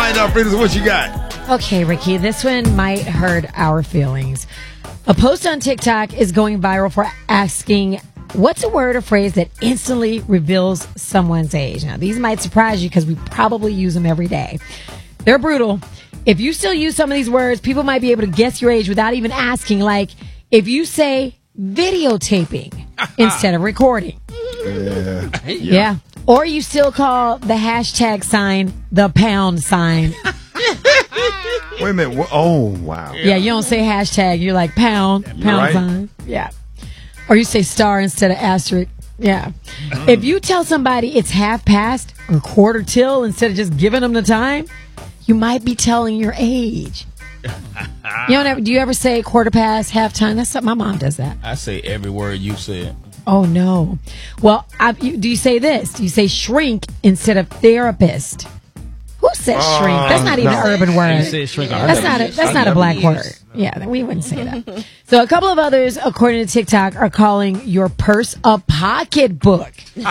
right, Alfredo, what you got? Okay, Ricky, this one might hurt our feelings. A post on TikTok is going viral for asking, what's a word or phrase that instantly reveals someone's age? Now, these might surprise you because we probably use them every day. They're brutal. If you still use some of these words, people might be able to guess your age without even asking. Like, if you say videotaping instead of recording. Yeah. Or you still call the hashtag sign the pound sign. Wait a minute. Oh, wow. Yeah, you don't say hashtag. You're like pound right. sign. Yeah. Or you say star instead of asterisk. Yeah. If you tell somebody it's half past or quarter till instead of just giving them the time, you might be telling your age. Do you ever say quarter past, halftime? That's something my mom does that. I say every word you said. Oh, no. Well, do you say this? Do you say shrink instead of therapist? Who says shrink? That's not even an urban word. You said shrink. That's not a black word. Yeah, we wouldn't say that. So a couple of others, according to TikTok, are calling your purse a pocketbook.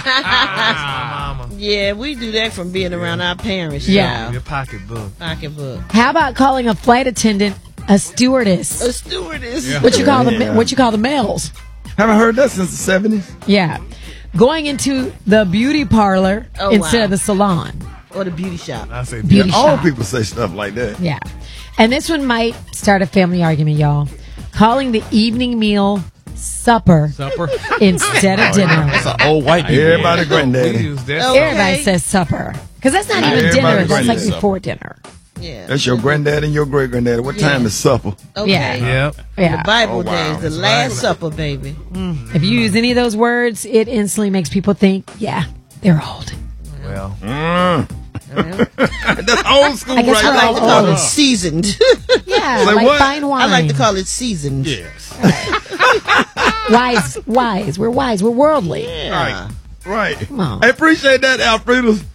Yeah, we do that from being around our parents. Yeah. Your pocketbook. Pocketbook. How about calling a flight attendant a stewardess? A stewardess. Yeah. What you call the males? Haven't heard that since the 70s. Yeah. Going into the beauty parlor instead of the salon. Or the beauty shop. I say Beauty All shop. people say stuff like that. Yeah. And this one might start a family argument, y'all. Calling the evening meal supper instead of dinner. That's an old white people. Everybody We granddaddy. use that. Okay. Everybody says supper. Because that's not even Everybody dinner. That's like granddaddy. before dinner. Yeah. That's your granddaddy and your great granddaddy. What time is supper? Okay. Yeah. Yep. Yeah. The Bible wow. days, the Last Supper, baby. If you use any of those words, it instantly makes people think, yeah, they're old. Well, That's old school I guess right we're I like to there. call it seasoned. Yeah, Say like what? fine wine. I like to call it seasoned. Yes. wise. We're wise. We're worldly. Yeah. Right. Come on. I appreciate that, Alfredo.